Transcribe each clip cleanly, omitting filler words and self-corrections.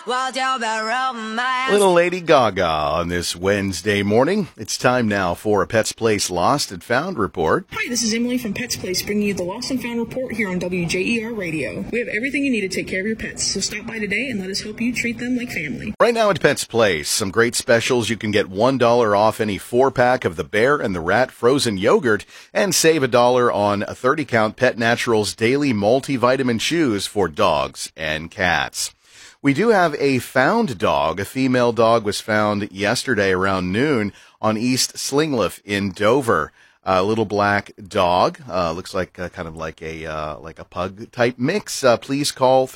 Little Lady Gaga on this Wednesday morning. It's time now for a Pets Place Lost and Found report. Hi, this is Emily from Pets Place bringing you the Lost and Found report here on WJER Radio. We have everything you need to take care of your pets, so stop by today and let us help you treat them like family. Right now at Pets Place, some great specials. You can get $1 off any 4-pack of the Bear and the Rat frozen yogurt and save $1 on a 30-count Pet Naturals daily multivitamin chews for dogs and cats. We do have a found dog. A female dog was found yesterday around noon on East Slingleaf in Dover. A little black dog. Looks like kind of like a pug type mix. Please call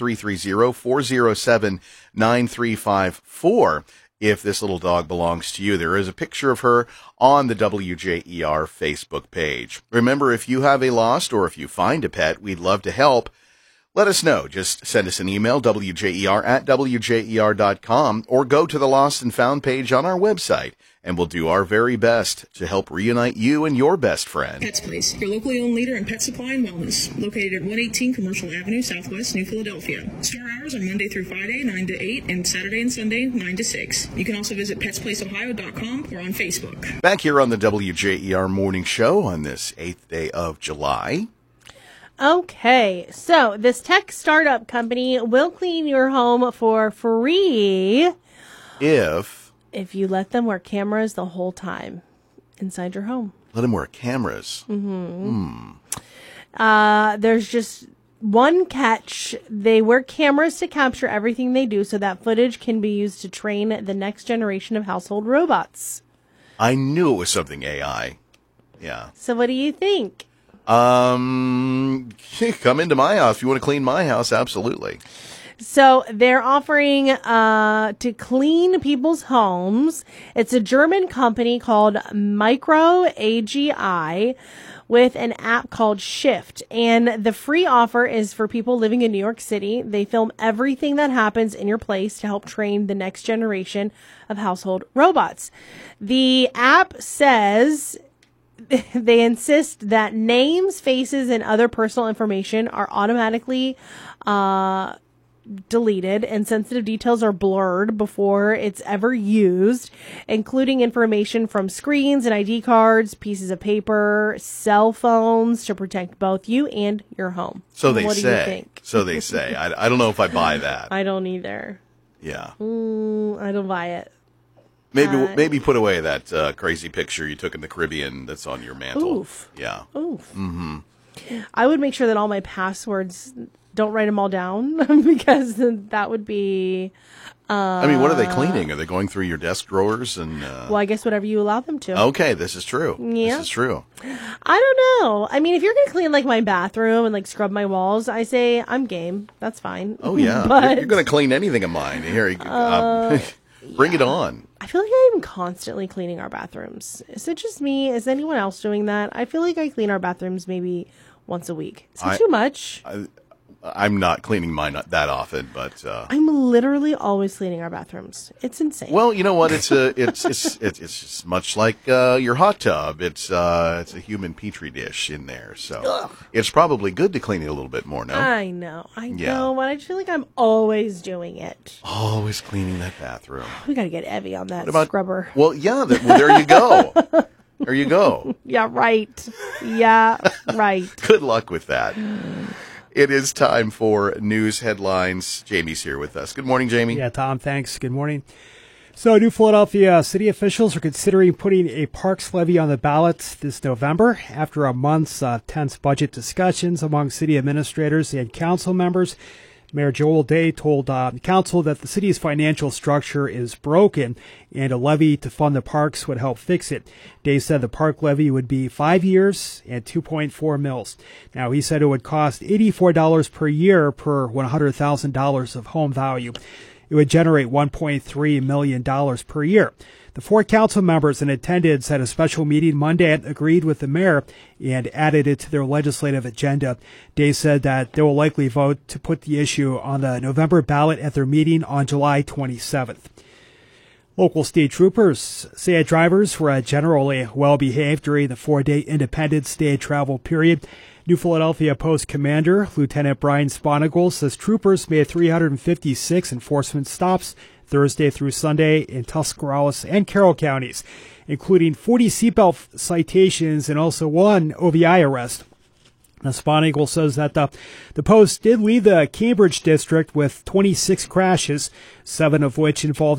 330-407-9354 if this little dog belongs to you. There is a picture of her on the WJER Facebook page. Remember, if you have a lost or if you find a pet, we'd love to help. Let us know. Just send us an email, wjer@wjer.com, or go to the Lost and Found page on our website, and we'll do our very best to help reunite you and your best friend. Pets Place, your locally owned leader in pet supply and wellness, located at 118 Commercial Avenue, Southwest, New Philadelphia. Store hours are Monday through Friday, 9 to 8, and Saturday and Sunday, 9 to 6. You can also visit PetsPlaceOhio.com or on Facebook. Back here on the WJER Morning Show on this 8th day of July. Okay, so this tech startup company will clean your home for free If you let them wear cameras the whole time inside your home. let them wear cameras. There's just one catch. They wear cameras to capture everything they do so that footage can be used to train the next generation of household robots. I knew it was something AI. Yeah. So what do you think? Come into my house. If you want to clean my house, absolutely. So they're offering to clean people's homes. It's a German company called Micro AGI with an app called Shift. And the free offer is for people living in New York City. They film everything that happens in your place to help train the next generation of household robots. The app says they insist that names, faces, and other personal information are automatically deleted and sensitive details are blurred before it's ever used, including information from screens and ID cards, pieces of paper, cell phones to protect both you and your home. So they what say. Do you think? So they say. I don't know if I buy that. I don't either. Yeah. I don't buy it. Maybe put away that crazy picture you took in the Caribbean that's on your mantle. Oof. Yeah. Oof. Mm-hmm. I would make sure that all my passwords, don't write them all down because that would be... I mean, what are they cleaning? Are they going through your desk drawers? And well, I guess whatever you allow them to. Okay, this is true. Yeah. This is true. I don't know. I mean, if you're going to clean like my bathroom and like scrub my walls, I say I'm game. That's fine. Oh, yeah. But You're going to clean anything of mine. Here, bring it on. I feel like I'm constantly cleaning our bathrooms. Is it just me? Is anyone else doing that? I feel like I clean our bathrooms maybe once a week. Is it too much? I'm not cleaning mine that often, but I'm literally always cleaning our bathrooms. It's insane. Well, you know what? It's just much like your hot tub. It's a human petri dish in there, so Ugh. It's probably good to clean it a little bit more. No, I know, but I just feel like I'm always doing it. Always cleaning that bathroom. We got to get Evie on that scrubber. Well, yeah. There you go. There you go. Yeah, right. Yeah, right. Good luck with that. It is time for news headlines. Jamie's here with us. Good morning, Jamie. Yeah, Tom, thanks. Good morning. So, New Philadelphia city officials are considering putting a parks levy on the ballot this November after a month's tense budget discussions among city administrators and council members. Mayor Joel Day told the council that the city's financial structure is broken and a levy to fund the parks would help fix it. Day said the park levy would be 5 years and $2.4 million. Now, he said it would cost $84 per year per $100,000 of home value. It would generate $1.3 million per year. The 4 council members in attendance at a special meeting Monday agreed with the mayor and added it to their legislative agenda. Day said that they will likely vote to put the issue on the November ballot at their meeting on July 27th. Local state troopers say drivers were generally well behaved during the 4-day Independence Day travel period. New Philadelphia Post Commander Lieutenant Brian Sponigal says troopers made 356 enforcement stops Thursday through Sunday in Tuscarawas and Carroll counties, including 40 seatbelt citations and also one OVI arrest. Now, Sponigal says that the Post did lead the Cambridge district with 26 crashes, 7 of which involved